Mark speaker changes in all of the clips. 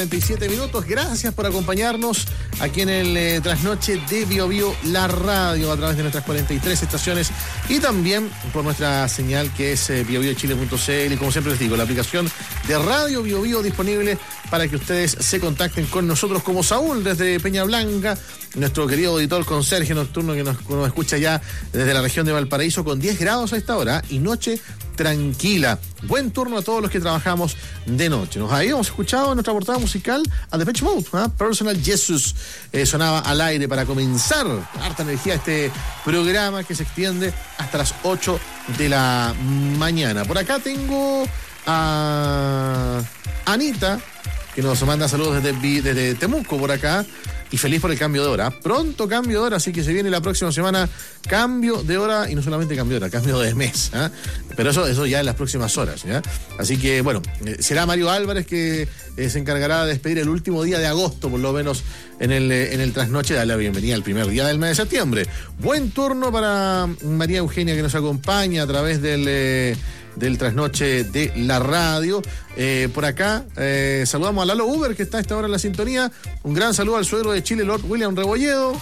Speaker 1: 37 minutos, gracias por acompañarnos aquí en el trasnoche de BioBio, la radio, a través de nuestras 43 estaciones y también por nuestra señal que es biobiochile.cl y como siempre les digo, la aplicación de Radio BioBio disponible para que ustedes se contacten con nosotros, como Saúl desde Peña Blanca, nuestro querido auditor conserje nocturno que nos escucha ya desde la región de Valparaíso con 10 grados a esta hora y noche tranquila. Buen turno a todos los que trabajamos de noche. Nos habíamos escuchado en nuestra portada musical a Depeche Mode, Personal Jesus, sonaba al aire para comenzar harta energía este programa que se extiende hasta las 8 de la mañana. Por acá tengo a Anita, que nos manda saludos desde Temuco por acá. Y feliz por el cambio de hora. Pronto cambio de hora, así que se viene la próxima semana cambio de hora, y no solamente cambio de hora, cambio de mes, ¿eh? Pero eso ya en las próximas horas, ¿ya? Así que, bueno, será Mario Álvarez que se encargará de despedir el último día de agosto, por lo menos en el trasnoche, darle la bienvenida al primer día del mes de septiembre. Buen turno para María Eugenia, que nos acompaña a través del trasnoche de la radio. Por acá saludamos a Lalo Uber, que está a esta hora en la sintonía. Un gran saludo al suegro de Chile, Lord William Rebolledo.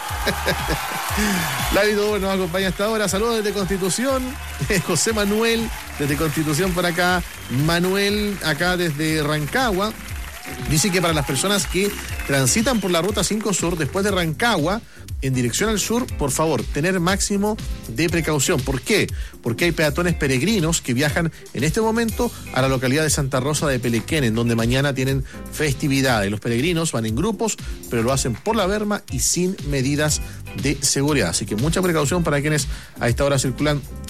Speaker 1: Lalito Uber nos acompaña a esta hora. Saludos desde Constitución. José Manuel desde Constitución por acá. Manuel acá desde Rancagua. Dice que para las personas que transitan por la ruta 5 Sur después de Rancagua en dirección al sur, por favor, tener máximo de precaución. ¿Por qué? Porque hay peatones peregrinos que viajan en este momento a la localidad de Santa Rosa de Pelequén, en donde mañana tienen festividades. Los peregrinos van en grupos, pero lo hacen por la berma y sin medidas de seguridad. Así que mucha precaución para quienes a esta hora circulan